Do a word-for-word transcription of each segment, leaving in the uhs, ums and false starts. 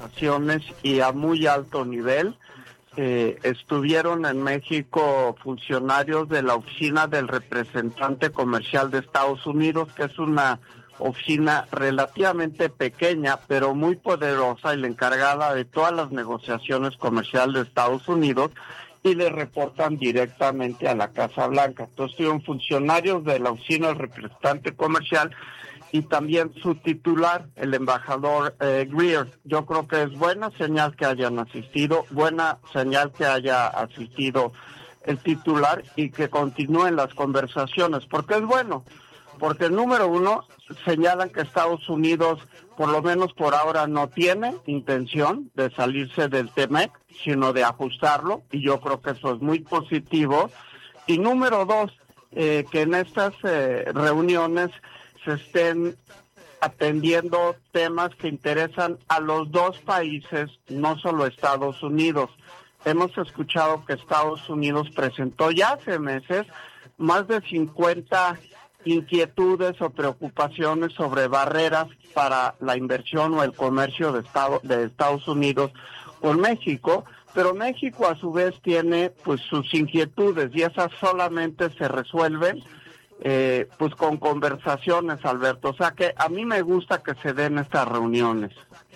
conversaciones y a muy alto nivel. Eh, estuvieron en México funcionarios de la oficina del representante comercial de Estados Unidos, que es una oficina relativamente pequeña, pero muy poderosa y la encargada de todas las negociaciones comerciales de Estados Unidos, y le reportan directamente a la Casa Blanca. Entonces, estuvieron funcionarios de la oficina del representante comercial y también su titular, el embajador eh, Greer. Yo creo que es buena señal que hayan asistido, buena señal que haya asistido el titular y que continúen las conversaciones, porque es bueno, porque número uno, señalan que Estados Unidos, por lo menos por ahora, no tiene intención de salirse del TEMEC, sino de ajustarlo, y yo creo que eso es muy positivo. Y número dos, eh, que en estas eh, reuniones se estén atendiendo temas que interesan a los dos países, no solo Estados Unidos. Hemos escuchado que Estados Unidos presentó ya hace meses más de cincuenta inquietudes o preocupaciones sobre barreras para la inversión o el comercio de, Estado, de Estados Unidos con México, pero México a su vez tiene pues sus inquietudes y esas solamente se resuelven eh, pues con conversaciones, Alberto. O sea que a mí me gusta que se den estas reuniones.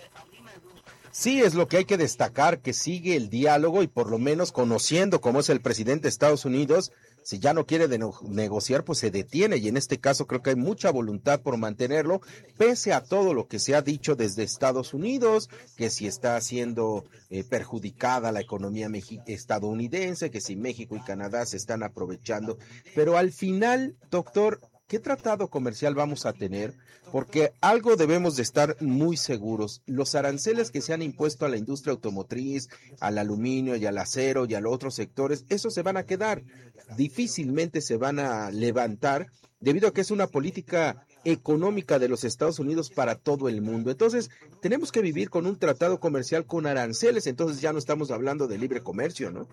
Sí, es lo que hay que destacar, que sigue el diálogo y por lo menos conociendo cómo es el presidente de Estados Unidos, si ya no quiere de no, negociar, pues se detiene, y en este caso creo que hay mucha voluntad por mantenerlo, pese a todo lo que se ha dicho desde Estados Unidos, que si está siendo eh, perjudicada la economía mexi- estadounidense, que si México y Canadá se están aprovechando, pero al final, doctor, ¿qué tratado comercial vamos a tener? Porque algo debemos de estar muy seguros. Los aranceles que se han impuesto a la industria automotriz, al aluminio y al acero y a los otros sectores, esos se van a quedar. Difícilmente se van a levantar debido a que es una política económica de los Estados Unidos para todo el mundo. Entonces, tenemos que vivir con un tratado comercial con aranceles, entonces ya no estamos hablando de libre comercio, ¿no?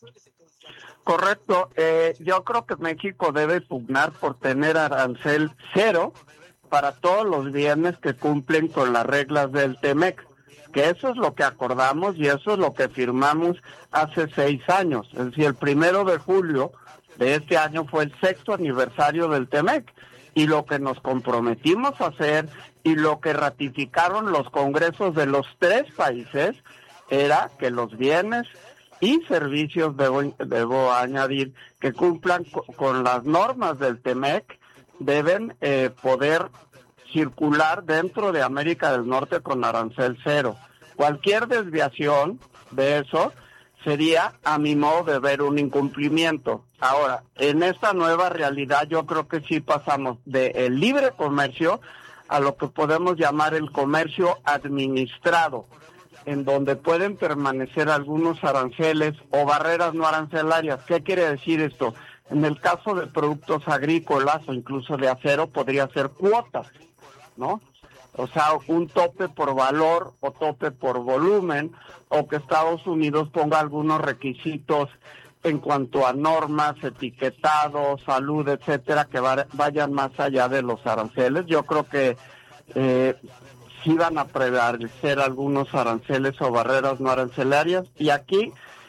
Correcto. Eh, yo creo que México debe pugnar por tener arancel cero para todos los bienes que cumplen con las reglas del TEMEC, que eso es lo que acordamos y eso es lo que firmamos hace seis años. Es decir, el primero de julio de este año fue el sexto aniversario del TEMEC, y lo que nos comprometimos a hacer y lo que ratificaron los congresos de los tres países era que los bienes y servicios, debo, debo añadir, que cumplan co- con las normas del TEMEC, deben eh, poder circular dentro de América del Norte con arancel cero. Cualquier desviación de eso sería, a mi modo de ver, un incumplimiento. Ahora, en esta nueva realidad yo creo que sí pasamos del libre comercio a lo que podemos llamar el comercio administrado, en donde pueden permanecer algunos aranceles o barreras no arancelarias. ¿Qué quiere decir esto? En el caso de productos agrícolas o incluso de acero podría ser cuotas, ¿no? O sea, un tope por valor o tope por volumen, o que Estados Unidos ponga algunos requisitos en cuanto a normas, etiquetado, salud, etcétera, que va, vayan más allá de los aranceles. Yo creo que eh, sí van a prevalecer algunos aranceles o barreras no arancelarias, y aquí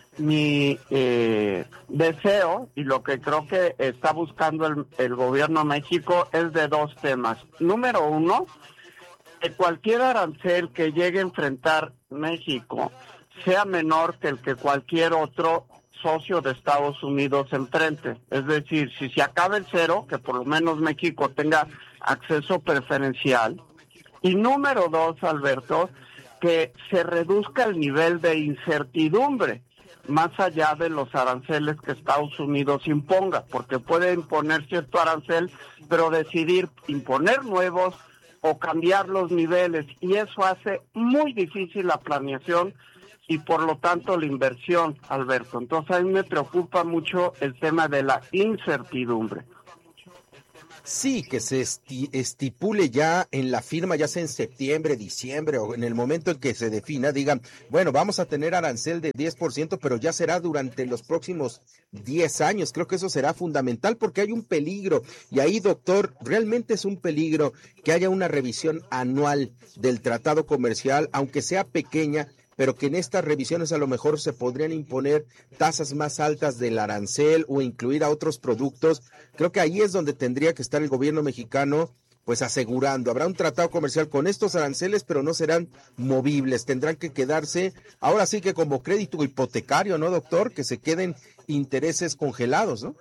mi eh, deseo y lo que creo que está buscando el, el gobierno de México es de dos temas. Número uno, que cualquier arancel que llegue a enfrentar México sea menor que el que cualquier otro socio de Estados Unidos enfrente. Es decir, si se acaba el cero, que por lo menos México tenga acceso preferencial. Y número dos, Alberto, que se reduzca el nivel de incertidumbre más allá de los aranceles que Estados Unidos imponga, porque puede imponer cierto arancel, pero decidir imponer nuevos o cambiar los niveles, y eso hace muy difícil la planeación y por lo tanto la inversión, Alberto. Entonces a mí me preocupa mucho el tema de la incertidumbre. Sí, que se esti- estipule ya en la firma, ya sea en septiembre, diciembre o en el momento en que se defina, digan, bueno, vamos a tener arancel de diez por ciento, pero ya será durante los próximos diez años. Creo que eso será fundamental porque hay un peligro. Y ahí, doctor, realmente es un peligro que haya una revisión anual del tratado comercial, aunque sea pequeña, pero que en estas revisiones a lo mejor se podrían imponer tasas más altas del arancel o incluir a otros productos. Creo que ahí es donde tendría que estar el gobierno mexicano, pues asegurando, habrá un tratado comercial con estos aranceles, pero no serán movibles, tendrán que quedarse, ahora sí que como crédito hipotecario, ¿no, doctor? Que se queden intereses congelados, ¿no?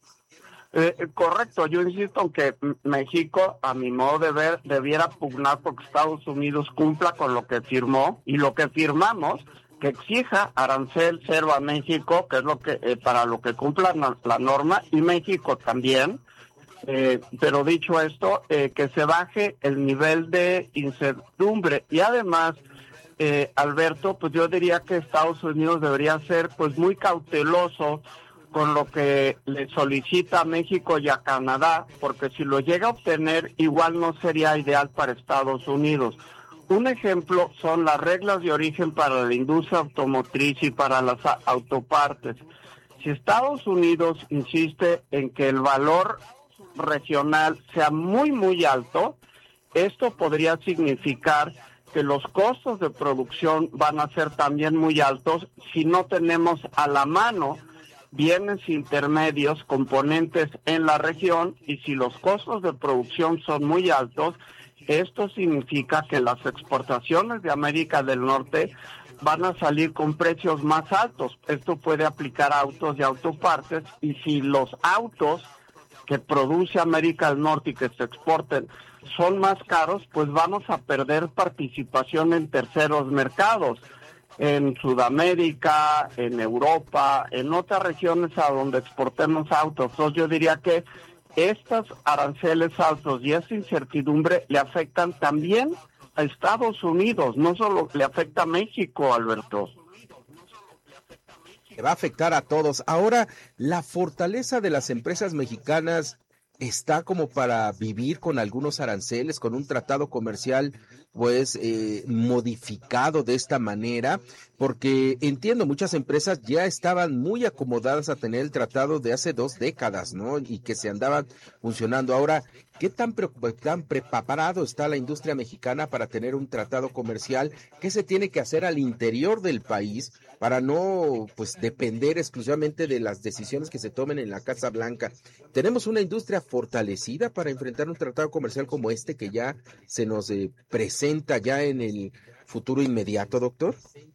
Eh, correcto, yo insisto en que México, a mi modo de ver, debiera pugnar porque Estados Unidos cumpla con lo que firmó y lo que firmamos, que exija arancel cero a México, que es lo que eh, para lo que cumpla la, la norma, y México también. Eh, pero dicho esto, eh, que se baje el nivel de incertidumbre y además, eh, Alberto, pues yo diría que Estados Unidos debería ser pues muy cauteloso con lo que le solicita a México y a Canadá, porque si lo llega a obtener, igual no sería ideal para Estados Unidos. Un ejemplo son las reglas de origen para la industria automotriz y para las autopartes. Si Estados Unidos insiste en que el valor regional sea muy, muy alto, esto podría significar que los costos de producción van a ser también muy altos si no tenemos a la mano bienes intermedios, componentes en la región, y si los costos de producción son muy altos, esto significa que las exportaciones de América del Norte van a salir con precios más altos. Esto puede aplicar a autos y autopartes, y si los autos que produce América del Norte y que se exporten son más caros, pues vamos a perder participación en terceros mercados, en Sudamérica, en Europa, en otras regiones a donde exportemos autos. Entonces yo diría que estos aranceles altos y esta incertidumbre le afectan también a Estados Unidos, no solo le afecta a México, Alberto. Va a afectar a todos. Ahora, la fortaleza de las empresas mexicanas está como para vivir con algunos aranceles, con un tratado comercial pues eh, modificado de esta manera, porque entiendo, muchas empresas ya estaban muy acomodadas a tener el tratado de hace dos décadas, ¿no? Y que se andaban funcionando. Ahora, ¿qué tan, pre tan preparado está la industria mexicana para tener un tratado comercial? ¿Qué se tiene que hacer al interior del país para no pues depender exclusivamente de las decisiones que se tomen en la Casa Blanca? ¿Tenemos una industria fortalecida para enfrentar un tratado comercial como este que ya se nos eh, presenta ya en el futuro inmediato, doctor?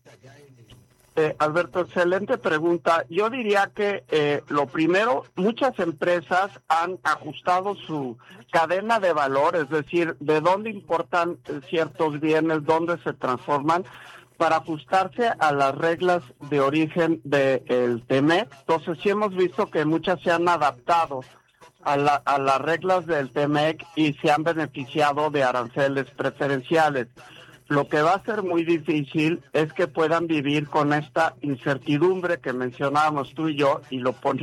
Eh, Alberto, excelente pregunta. Yo diría que eh, lo primero, muchas empresas han ajustado su cadena de valor, es decir, de dónde importan ciertos bienes, dónde se transforman, para ajustarse a las reglas de origen del TEMEC. Entonces sí hemos visto que muchas se han adaptado a, la, a las reglas del TEMEC y se han beneficiado de aranceles preferenciales. Lo que va a ser muy difícil es que puedan vivir con esta incertidumbre que mencionábamos tú y yo, y lo poníamos